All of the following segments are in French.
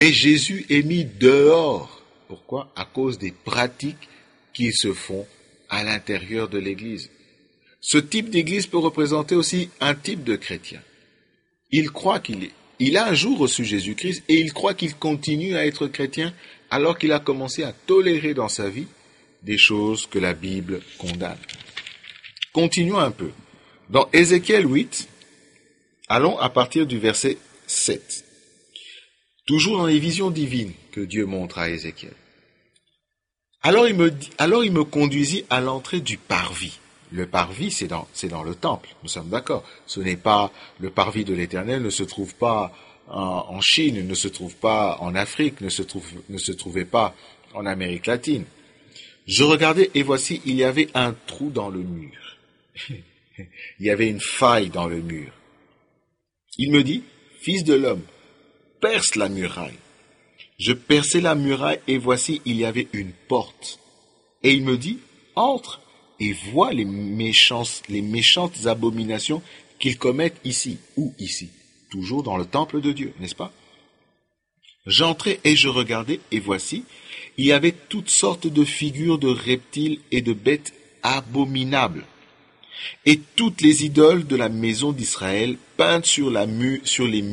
Et Jésus est mis dehors. Pourquoi? À cause des pratiques qui se font à l'intérieur de l'Église. Ce type d'Église peut représenter aussi un type de chrétien. Il a un jour reçu Jésus-Christ et il croit qu'il continue à être chrétien alors qu'il a commencé à tolérer dans sa vie des choses que la Bible condamne. Continuons un peu. Dans Ézéchiel 8, allons à partir du verset 7. Toujours dans les visions divines que Dieu montre à Ézéchiel. Alors il me conduisit à l'entrée du parvis. Le parvis, c'est dans le temple, nous sommes d'accord. Ce n'est pas, le parvis de l'Éternel ne se trouve pas en Chine, ne se trouve pas en Afrique, ne se trouvait pas en Amérique latine. Je regardais et voici, il y avait un trou dans le mur. Il y avait une faille dans le mur. Il me dit, fils de l'homme, perce la muraille. Je perçai la muraille et voici, il y avait une porte. Et il me dit, entre et vois les méchantes abominations qu'ils commettent ici. Où ici? Toujours dans le temple de Dieu, n'est-ce pas? J'entrai et je regardais et voici, il y avait toutes sortes de figures de reptiles et de bêtes abominables. Et toutes les idoles de la maison d'Israël peintes sur la mur,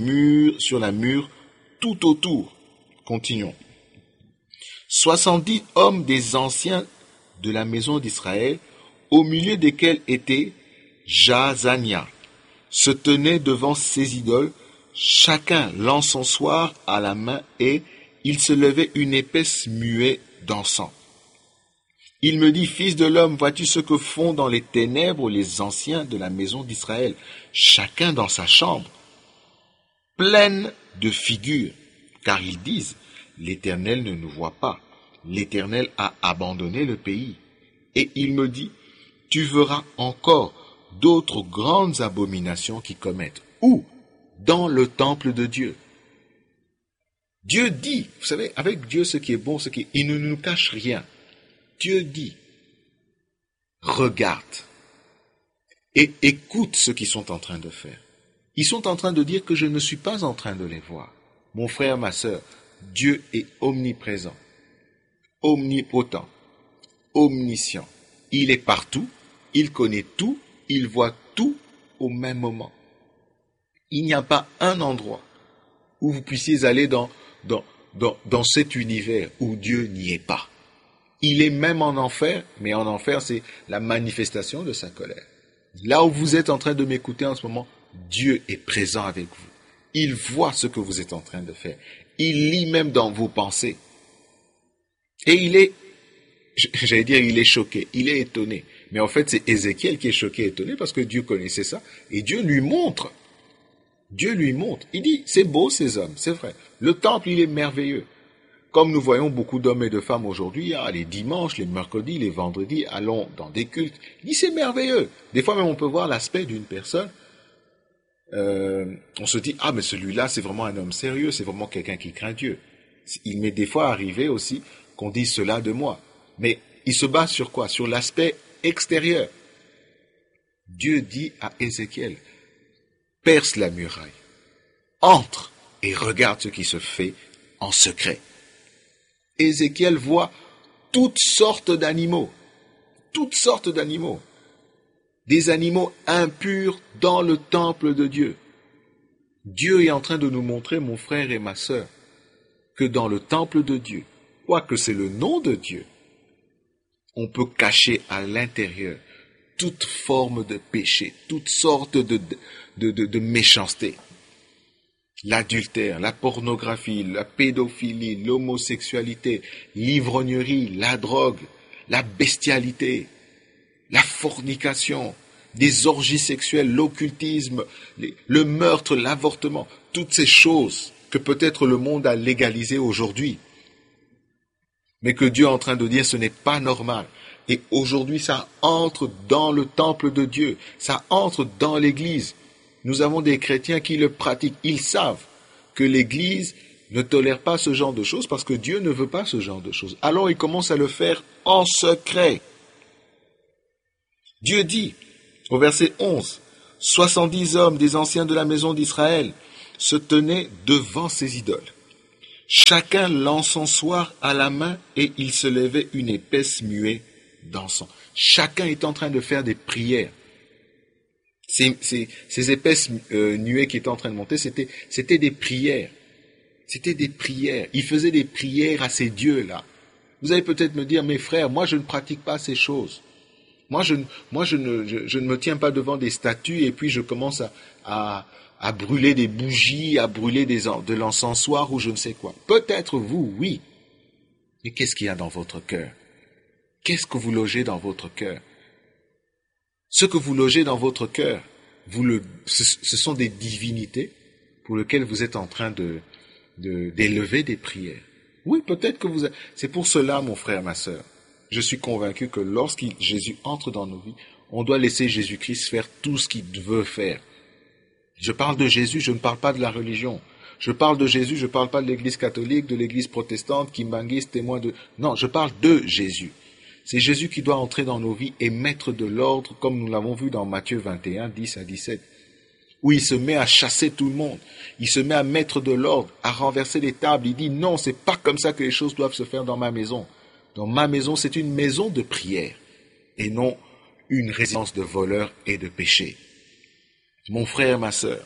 tout autour. Continuons. 70 hommes des anciens de la maison d'Israël, au milieu desquels était Jaazania, se tenaient devant ces idoles, chacun l'encensoir à la main, et il se levait une épaisse nuée d'encens. Il me dit, fils de l'homme, vois-tu ce que font dans les ténèbres les anciens de la maison d'Israël, chacun dans sa chambre, pleine de figures, car ils disent, l'Éternel ne nous voit pas, l'Éternel a abandonné le pays. Et il me dit, tu verras encore d'autres grandes abominations qui commettent. Où? Dans le temple de Dieu. Dieu dit, vous savez, avec Dieu, ce qui est bon, il ne nous cache rien. Dieu dit, regarde et écoute ce qu'ils sont en train de faire. Ils sont en train de dire que je ne suis pas en train de les voir. Mon frère, ma sœur, Dieu est omniprésent, omnipotent, omniscient. Il est partout, il connaît tout, il voit tout au même moment. Il n'y a pas un endroit où vous puissiez aller dans cet univers où Dieu n'y est pas. Il est même en enfer, mais en enfer, c'est la manifestation de sa colère. Là où vous êtes en train de m'écouter en ce moment, Dieu est présent avec vous. Il voit ce que vous êtes en train de faire. Il lit même dans vos pensées. Et il est choqué, il est étonné. Mais en fait, c'est Ézéchiel qui est choqué et étonné parce que Dieu connaissait ça. Et Dieu lui montre. Il dit, c'est beau ces hommes, c'est vrai. Le temple, il est merveilleux. Comme nous voyons beaucoup d'hommes et de femmes aujourd'hui, les dimanches, les mercredis, les vendredis, allons dans des cultes. Il dit, c'est merveilleux. Des fois même, on peut voir l'aspect d'une personne. On se dit, mais celui-là, c'est vraiment un homme sérieux, c'est vraiment quelqu'un qui craint Dieu. Il m'est des fois arrivé aussi qu'on dise cela de moi. Mais il se base sur quoi? Sur l'aspect extérieur. Dieu dit à Ézéchiel, perce la muraille, entre et regarde ce qui se fait en secret. Ézéchiel voit toutes sortes d'animaux, des animaux impurs dans le temple de Dieu. Dieu est en train de nous montrer, mon frère et ma sœur, que dans le temple de Dieu, quoique c'est le nom de Dieu, on peut cacher à l'intérieur toute forme de péché, toutes sortes de méchanceté. L'adultère, la pornographie, la pédophilie, l'homosexualité, l'ivrognerie, la drogue, la bestialité, la fornication, des orgies sexuelles, l'occultisme, le meurtre, l'avortement, toutes ces choses que peut-être le monde a légalisées aujourd'hui. Mais que Dieu est en train de dire, ce n'est pas normal. Et aujourd'hui, ça entre dans le temple de Dieu, ça entre dans l'Église. Nous avons des chrétiens qui le pratiquent. Ils savent que l'Église ne tolère pas ce genre de choses parce que Dieu ne veut pas ce genre de choses. Alors ils commencent à le faire en secret. Dieu dit, au verset 11, 70 hommes des anciens de la maison d'Israël se tenaient devant ces idoles. Chacun l'encensoir à la main et il se levait une épaisse nuée d'encens. Chacun est en train de faire des prières. Ces épaisses nuées qui étaient en train de monter, c'était des prières. C'était des prières. Il faisait des prières à ces dieux-là. Vous allez peut-être me dire, mes frères, moi je ne pratique pas ces choses. Moi je ne me tiens pas devant des statues et puis je commence à brûler des bougies, à brûler de l'encensoir ou je ne sais quoi. Peut-être vous, oui. Mais qu'est-ce qu'il y a dans votre cœur? Qu'est-ce que vous logez dans votre cœur? Ce que vous logez dans votre cœur, ce sont des divinités pour lesquelles vous êtes en train d'élever des prières. Oui, peut-être que c'est pour cela, mon frère, ma sœur. Je suis convaincu que lorsque Jésus entre dans nos vies, on doit laisser Jésus-Christ faire tout ce qu'il veut faire. Je parle de Jésus, je ne parle pas de la religion. Je parle de Jésus, je ne parle pas de l'église catholique, de l'église protestante, kimbanguiste, témoin de... Non, je parle de Jésus. C'est Jésus qui doit entrer dans nos vies et mettre de l'ordre, comme nous l'avons vu dans Matthieu 21, 10 à 17, où il se met à chasser tout le monde. Il se met à mettre de l'ordre, à renverser les tables. Il dit non, c'est pas comme ça que les choses doivent se faire dans ma maison. Dans ma maison, c'est une maison de prière et non une résidence de voleurs et de péchés. Mon frère, ma sœur,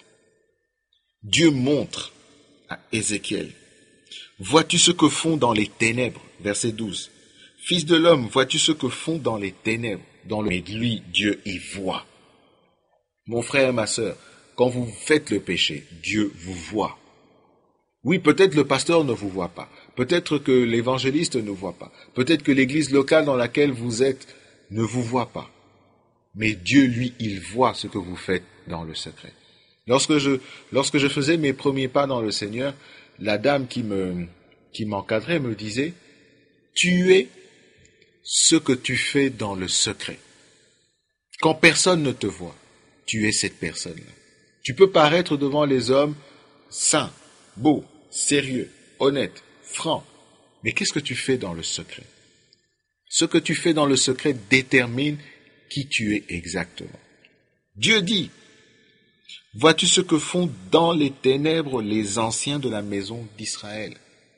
Dieu montre à Ézéchiel, vois-tu ce que font dans les ténèbres, verset 12. Fils de l'homme, vois-tu ce que font dans les ténèbres, mais lui, Dieu, y voit. Mon frère, ma sœur, quand vous faites le péché, Dieu vous voit. Oui, peut-être le pasteur ne vous voit pas. Peut-être que l'évangéliste ne voit pas. Peut-être que l'église locale dans laquelle vous êtes ne vous voit pas. Mais Dieu, lui, il voit ce que vous faites dans le secret. Lorsque je faisais mes premiers pas dans le Seigneur, la dame qui m'encadrait me disait, tu es ce que tu fais dans le secret. Quand personne ne te voit, tu es cette personne-là. Tu peux paraître devant les hommes saint, beau, sérieux, honnête, franc. Mais qu'est-ce que tu fais dans le secret? Ce que tu fais dans le secret détermine qui tu es exactement. Dieu dit, vois-tu ce que font dans les ténèbres les anciens de la maison d'Israël?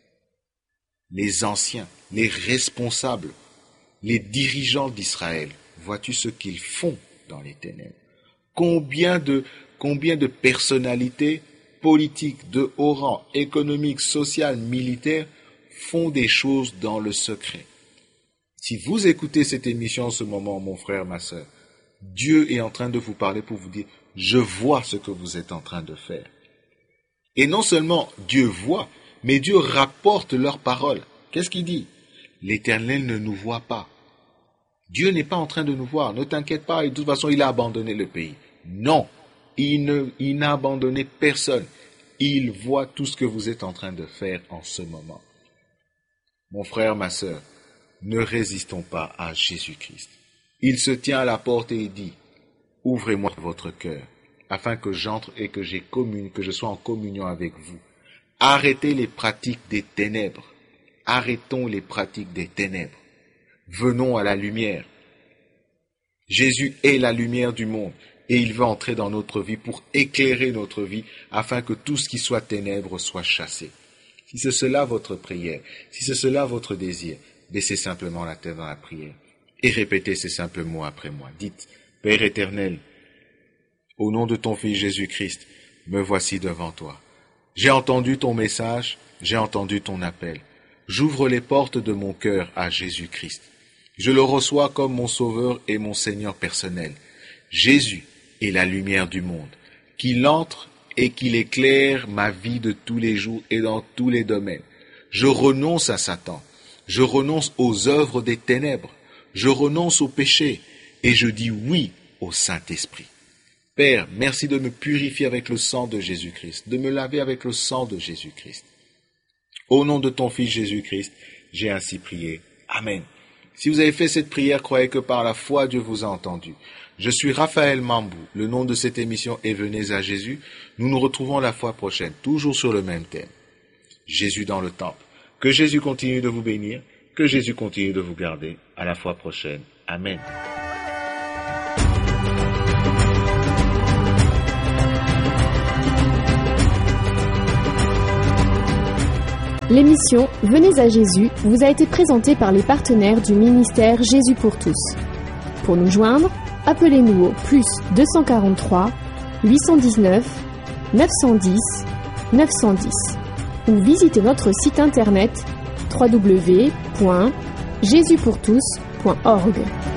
Les anciens, les responsables, les dirigeants d'Israël, vois-tu ce qu'ils font dans les ténèbres? Combien de personnalités politiques de haut rang, économiques, sociales, militaires font des choses dans le secret? Si vous écoutez cette émission en ce moment, mon frère, ma sœur, Dieu est en train de vous parler pour vous dire, je vois ce que vous êtes en train de faire. Et non seulement Dieu voit, mais Dieu rapporte leurs paroles. Qu'est-ce qu'il dit? L'Éternel ne nous voit pas. Dieu n'est pas en train de nous voir. Ne t'inquiète pas, de toute façon, il a abandonné le pays. Non, il n'a abandonné personne. Il voit tout ce que vous êtes en train de faire en ce moment. Mon frère, ma sœur, ne résistons pas à Jésus-Christ. Il se tient à la porte et il dit, ouvrez-moi votre cœur, afin que j'entre et que je sois en communion avec vous. Arrêtez les pratiques des ténèbres. Arrêtons les pratiques des ténèbres. Venons à la lumière. Jésus est la lumière du monde et il veut entrer dans notre vie pour éclairer notre vie afin que tout ce qui soit ténèbres soit chassé. Si c'est cela votre prière, si c'est cela votre désir, baissez simplement la tête dans la prière et répétez ces simples mots après moi. Dites, Père éternel, au nom de ton Fils Jésus-Christ, me voici devant toi. J'ai entendu ton message, j'ai entendu ton appel. J'ouvre les portes de mon cœur à Jésus-Christ. Je le reçois comme mon Sauveur et mon Seigneur personnel. Jésus est la lumière du monde. Qu'il entre et qu'il éclaire ma vie de tous les jours et dans tous les domaines. Je renonce à Satan. Je renonce aux œuvres des ténèbres. Je renonce au péché et je dis oui au Saint-Esprit. Père, merci de me purifier avec le sang de Jésus-Christ, de me laver avec le sang de Jésus-Christ. Au nom de ton Fils Jésus-Christ, j'ai ainsi prié. Amen. Si vous avez fait cette prière, croyez que par la foi, Dieu vous a entendu. Je suis Raphaël Mambou. Le nom de cette émission est Venez à Jésus. Nous nous retrouvons la fois prochaine, toujours sur le même thème. Jésus dans le temple. Que Jésus continue de vous bénir, que Jésus continue de vous garder. À la fois prochaine. Amen. L'émission Venez à Jésus vous a été présentée par les partenaires du ministère Jésus pour tous. Pour nous joindre, appelez-nous au plus 243 819 910 910 ou visitez notre site internet www.jesuspourtous.org.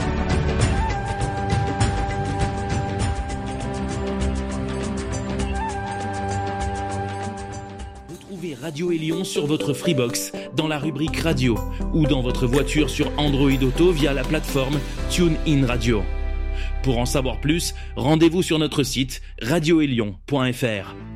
Retrouvez Radio Élion sur votre Freebox dans la rubrique Radio ou dans votre voiture sur Android Auto via la plateforme TuneIn Radio. Pour en savoir plus, rendez-vous sur notre site radioélion.fr.